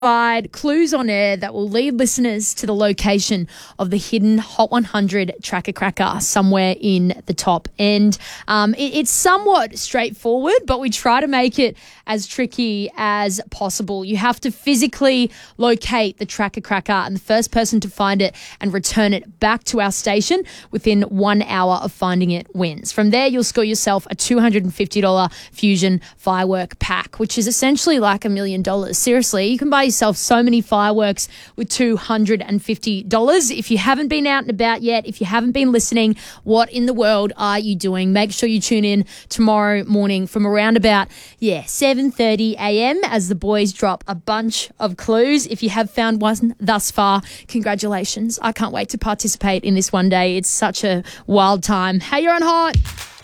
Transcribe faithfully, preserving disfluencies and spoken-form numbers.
provide clues on air that will lead listeners to the location of the hidden Hot one hundred Tracker Cracker somewhere in the top end. Um, it, it's somewhat straightforward, but we try to make it as tricky as possible. You have to physically locate the Tracker Cracker, and the first person to find it and return it back to our station within one hour of finding it wins. From there, you'll score yourself a two hundred fifty dollars Fusion firework pack, which is essentially like a million dollars. Seriously, you can buy yourself so many fireworks with two hundred fifty dollars. If you haven't been out and about yet, if you haven't been listening, what in the world are you doing? Make sure you tune in tomorrow morning from around about, yeah, seven thirty a.m. as the boys drop a bunch of clues. If you have found one thus far, congratulations. I can't wait to participate in this one day. It's such a wild time. Hey, you're on Hot.